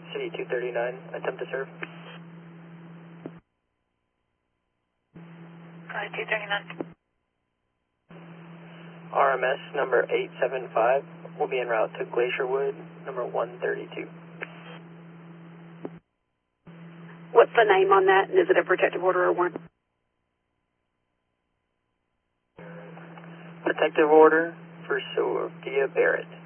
City 239, attempt to serve. 239. RMS number 875 will be en route to Glacier Wood, number 132. What's the name on that, and is it a protective order or warrant? Protective order for Sophia Barrett.